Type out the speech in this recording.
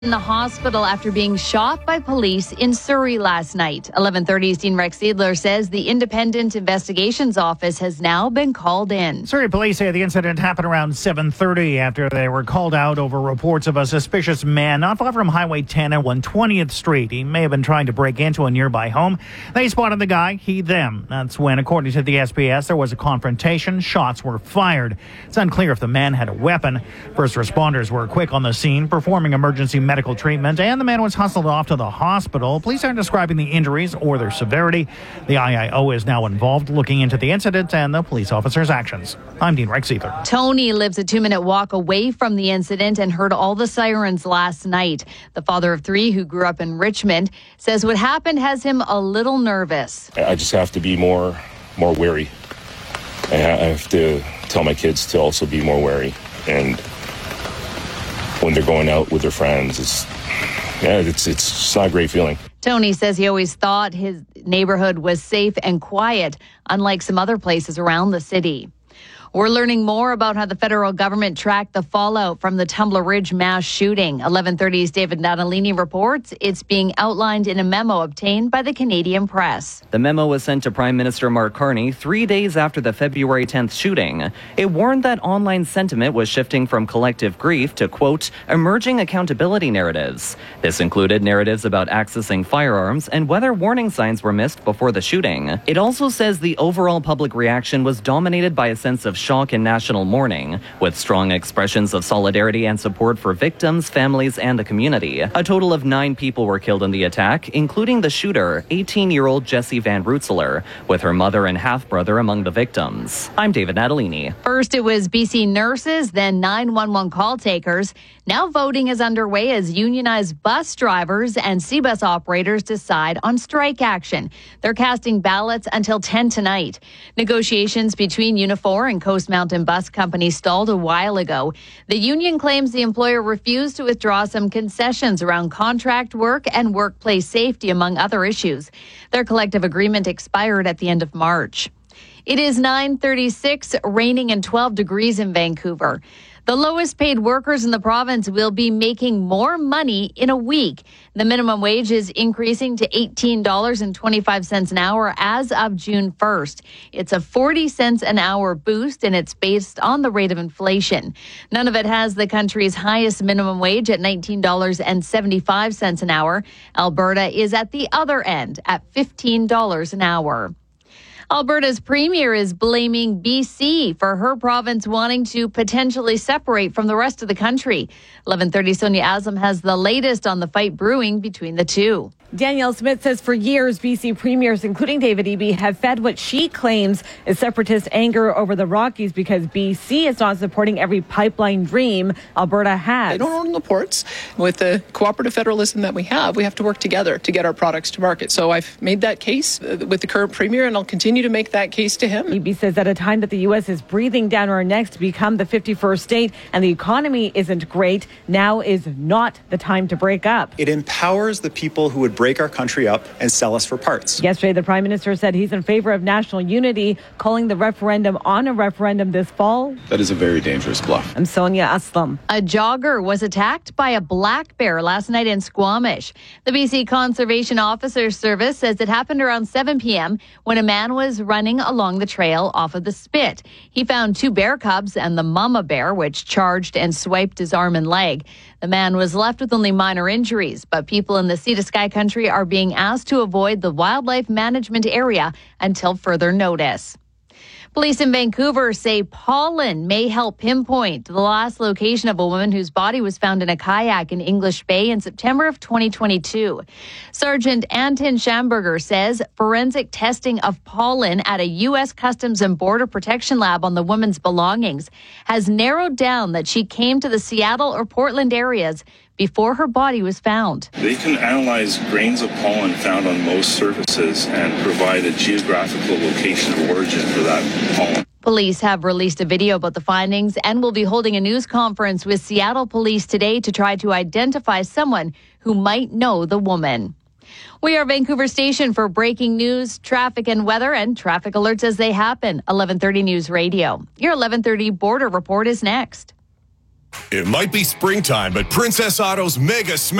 In the hospital after being shot by police in Surrey last night. 11:30's Dean Rex Seidler says the Independent Investigations Office has now been called in. Surrey police say the incident happened around 7:30 after they were called out over reports of a suspicious man not far from Highway 10 and 120th Street. He may have been trying to break into a nearby home. They spotted the guy, he, them. That's when, according to the SPS, there was a confrontation. Shots were fired. It's unclear if the man had a weapon. First responders were quick on the scene, performing emergency medical treatment, and the man was hustled off to the hospital. Police aren't describing the injuries or their severity. The IIO is now involved, looking into the incident and the police officer's actions. I'm Dean Rex Seidler. Tony lives a 2-minute walk away from the incident and heard all the sirens last night. The father of 3 who grew up in Richmond says what happened has him a little nervous. I just have to be more wary. I have to tell my kids to also be more wary. And when they're going out with their friends, it's not a great feeling. Tony says he always thought his neighborhood was safe and quiet, unlike some other places around the city. We're learning more about how the federal government tracked the fallout from the Tumbler Ridge mass shooting. 11:30's David Natalini reports it's being outlined in a memo obtained by the Canadian Press. The memo was sent to Prime Minister Mark Carney 3 days after the February 10th shooting. It warned that online sentiment was shifting from collective grief to, quote, emerging accountability narratives. This included narratives about accessing firearms and whether warning signs were missed before the shooting. It also says the overall public reaction was dominated by a sense of shock and national mourning, with strong expressions of solidarity and support for victims, families, and the community. A total of 9 people were killed in the attack, including the shooter, 18-year-old Jessie Van Rootselaar, with her mother and half-brother among the victims. I'm David Natalini. First, it was BC nurses, then 911 call takers. Now voting is underway as unionized bus drivers and CBus operators decide on strike action. They're casting ballots until 10 tonight. Negotiations between Unifor and Coast Mountain Bus Company stalled a while ago. The union claims the employer refused to withdraw some concessions around contract work and workplace safety, among other issues. Their collective agreement expired at the end of March. It is 9:36, raining and 12 degrees in Vancouver. The lowest paid workers in the province will be making more money in a week. The minimum wage is increasing to $18.25 an hour as of June 1st. It's a 40 cents an hour boost, and it's based on the rate of inflation. None of it has the country's highest minimum wage at $19.75 an hour. Alberta is at the other end at $15 an hour. Alberta's premier is blaming BC for her province wanting to potentially separate from the rest of the country. 11:30 Sonia Azam has the latest on the fight brewing between the two. Danielle Smith says for years, BC premiers, including David Eby, have fed what she claims is separatist anger over the Rockies because BC is not supporting every pipeline dream Alberta has. They don't own the ports. With the cooperative federalism that we have to work together to get our products to market. So I've made that case with the current premier, and I'll continue to make that case to him. Eby says at a time that the U.S. is breathing down our necks to become the 51st state and the economy isn't great, now is not the time to break up. It empowers the people who would break our country up and sell us for parts. Yesterday, the Prime Minister said he's in favor of national unity, calling the referendum on a referendum this fall. That is a very dangerous bluff. I'm Sonia Aslam. A jogger was attacked by a black bear last night in Squamish. The BC Conservation Officers Service says it happened around 7 p.m. when a man was running along the trail off of the Spit. He found 2 bear cubs and the mama bear, which charged and swiped his arm and leg. The man was left with only minor injuries, but people in the Sea to Sky country are being asked to avoid the wildlife management area until further notice. Police in Vancouver say pollen may help pinpoint the last location of a woman whose body was found in a kayak in English Bay in September of 2022. Sergeant Anton Schamberger says forensic testing of pollen at a U.S. Customs and Border Protection lab on the woman's belongings has narrowed down that she came to the Seattle or Portland areas before her body was found. They can analyze grains of pollen found on most surfaces and provide a geographical location of origin for that pollen. Police have released a video about the findings and will be holding a news conference with Seattle police today to try to identify someone who might know the woman. We are Vancouver Station for breaking news, traffic and weather, and traffic alerts as they happen. 11:30 News Radio. Your 11:30 Border Report is next. It might be springtime, but Princess Auto's Mega Smash